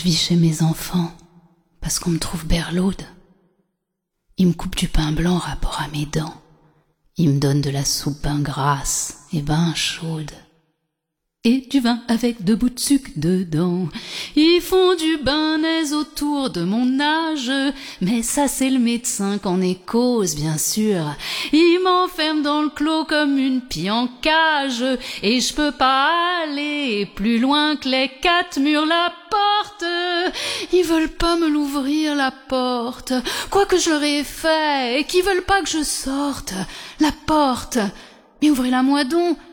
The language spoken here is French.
Je vis chez mes enfants, parce qu'on me trouve berlaude. Ils me coupent du pain blanc rapport à mes dents. Ils me donnent de la soupe ben grasse et ben chaude. Et du vin avec 2 bouts de sucre dedans. Ils font du bearnaise autour de mon âge, mais ça c'est le médecin qu'en est cause, bien sûr. Il m'enferme dans le clos comme une pie en cage, et je peux pas aller plus loin que les 4 murs la porte. Ils veulent pas me l'ouvrir la porte, quoi que je leur ai fait, et qu'ils veulent pas que je sorte. La porte, mais ouvrez-la moi donc.